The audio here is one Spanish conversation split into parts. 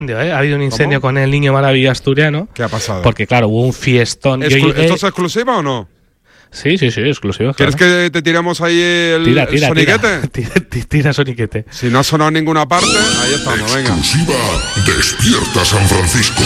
Ha habido un incendio con el Niño Maravilla asturiano. ¿Qué ha pasado? Porque, claro, hubo un fiestón. ¿Esto es exclusiva o no? Sí, exclusiva. ¿Quieres que te tiremos ahí el soniquete? Tira soniquete. Si no ha sonado en ninguna parte, ahí estamos, venga. Exclusiva Despierta San Francisco.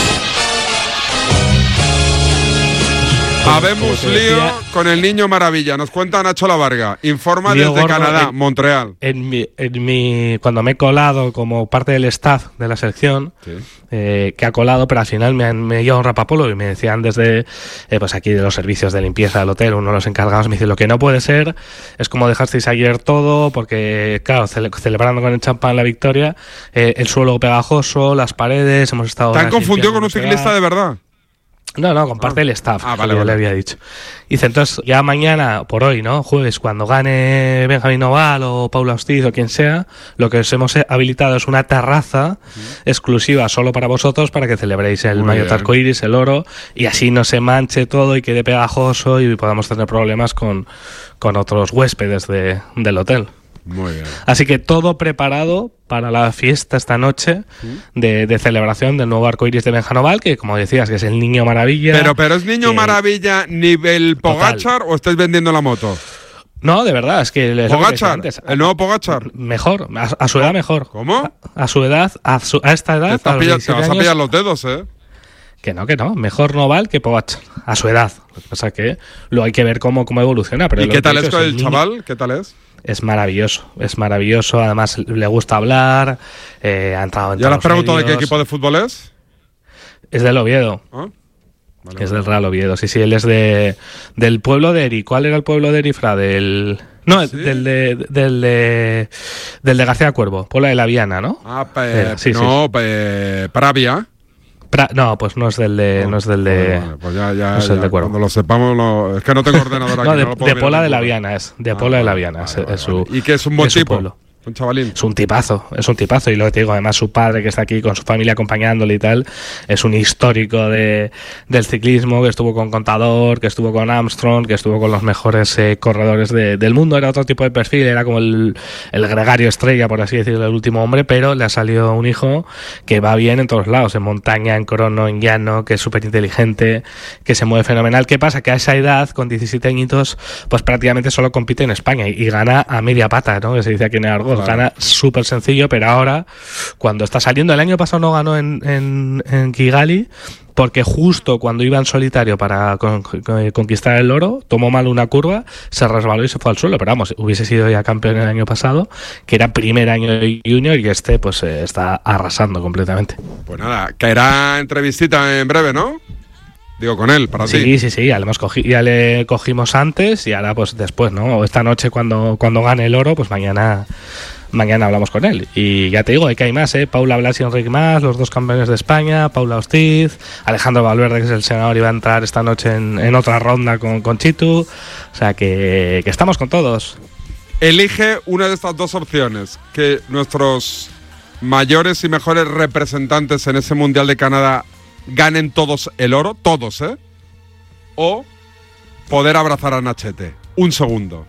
Habemos lío con el Niño Maravilla. Nos cuenta Nacho Lavarga. Informa desde Canadá, Montreal. Cuando me he colado como parte del staff de la selección, que ha colado, pero al final me lleva un rapapolo y me decían desde pues aquí de los servicios de limpieza del hotel, uno de los encargados me dice: lo que no puede ser es como dejasteis ayer todo, porque claro, celebrando con el champán la victoria, el suelo pegajoso, las paredes, hemos estado... ¿Te han confundido con un ciclista de verdad? No, con parte del staff, vale. Le había dicho. Dice, entonces, ya mañana, por hoy, ¿no? Jueves, cuando gane Benjamín Noval o Paula Hostiz o quien sea, lo que os hemos habilitado es una terraza exclusiva solo para vosotros, para que celebréis el maillot arcoíris, el oro, y así no se manche todo y quede pegajoso y podamos tener problemas con otros huéspedes del hotel. Muy bien. Así que todo preparado para la fiesta esta noche de celebración del nuevo arcoíris de Benjanoval, que como decías, que es el Niño Maravilla. Pero ¿es Niño Maravilla nivel Pogačar o estáis vendiendo la moto? No, de verdad, es que... ¿Pogačar? ¿El nuevo Pogačar? Mejor, a su edad mejor. ¿Cómo? A su edad, a esta edad... Te vas a pillar los dedos, Que no, mejor Noval que Pogačar, a su edad. Lo que pasa es que lo hay que ver cómo evoluciona. Pero ¿y qué tal es con el chaval? ¿Qué tal es? Es maravilloso, además le gusta hablar, ha entrado en... ¿Ya le has preguntado de qué equipo de fútbol es? Es del Oviedo. ¿Ah? Vale, es del Real Oviedo, sí, él es del pueblo de Eri. ¿Cuál era el pueblo de Eri, Fra? No, ¿sí? del de García Cuervo, pueblo de la Viana, ¿no? Pravia. No, pues no es del de... No, no es del de... Vale, pues ya, es el de Cuervo. Cuando lo sepamos... Es que no tengo ordenador aquí. de Pola de la Viana es. De Pola de la Viana es su... ¿Y que es un buen tipo? Pueblo. Un chavalín. Es un tipazo. Y lo que te digo, además su padre, que está aquí con su familia acompañándole y tal, es un histórico del ciclismo, que estuvo con Contador, que estuvo con Armstrong, que estuvo con los mejores corredores del mundo. Era otro tipo de perfil, era como el gregario estrella, por así decirlo, el último hombre, pero le ha salido un hijo que va bien en todos lados, en montaña, en crono, en llano, que es súper inteligente, que se mueve fenomenal. ¿Qué pasa? Que a esa edad, con 17 añitos, pues prácticamente solo compite en España y gana a media pata, ¿no? Que se dice aquí en Argos. Gana súper sencillo, pero ahora, cuando está saliendo, el año pasado no ganó en Kigali, porque justo cuando iba en solitario para conquistar el oro, tomó mal una curva, se resbaló y se fue al suelo. Pero vamos, hubiese sido ya campeón el año pasado, que era primer año de junior, y pues está arrasando completamente. Pues nada, caerá entrevistita en breve, ¿no? Digo, con él, para ti. Sí, ya le cogimos antes y ahora pues después, ¿no? Esta noche cuando gane el oro, pues mañana hablamos con él. Y ya te digo, que hay más, Paula Blas y Enrique Mas, los dos campeones de España, Paula Hostiz, Alejandro Valverde, que es el senador, iba a entrar esta noche en otra ronda con Chitu. O sea que estamos con todos. Elige una de estas dos opciones, que nuestros mayores y mejores representantes en ese Mundial de Canadá ganen todos el oro, todos, o poder abrazar a Nachete. Un segundo.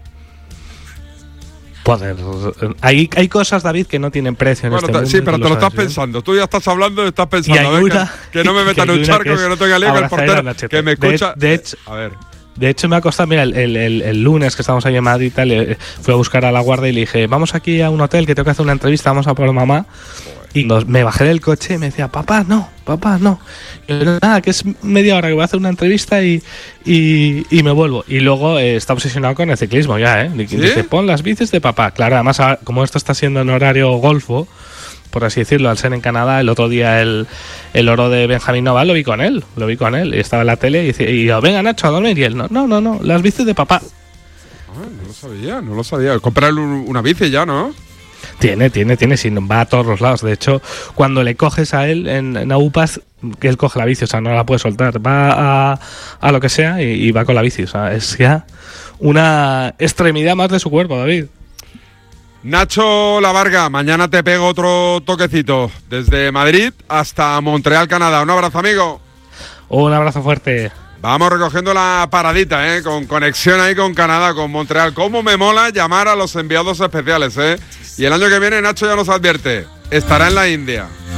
Hay cosas, David, que no tienen precio en este mundo. Sí, pero te lo estás pensando. Tú ya estás hablando y estás pensando. Venga, que no me metan en un charco, que no tenga lío, que el portero que me escucha. De hecho, me ha costado, mira, el lunes que estábamos ahí en Madrid y tal, fui a buscar a la guardia y le dije, vamos aquí a un hotel que tengo que hacer una entrevista, vamos a por mamá. Y me bajé del coche y me decía, papá, no. Y yo, nada, que es media hora que voy a hacer una entrevista y me vuelvo. Y luego está obsesionado con el ciclismo ya, ¿Sí? Dice, pon las bicis de papá. Claro, además, como esto está siendo en horario golfo, por así decirlo, al ser en Canadá, el otro día el oro de Benjamín Noval lo vi con él. Y estaba en la tele y yo, venga, Nacho, a dormir. Y él, no, las bicis de papá. No lo sabía. Comprarle una bici ya, ¿no? Tiene, si va a todos los lados. De hecho, cuando le coges a él en AUPAS, que él coge la bici, o sea, no la puede soltar. Va a lo que sea y va con la bici. O sea, es ya una extremidad más de su cuerpo, David. Nacho Lavarga, mañana te pego otro toquecito. Desde Madrid hasta Montreal, Canadá. Un abrazo, amigo. Un abrazo fuerte. Vamos recogiendo la paradita, con conexión ahí con Canadá, con Montreal. Cómo me mola llamar a los enviados especiales, Y el año que viene Nacho ya nos advierte, estará en la India.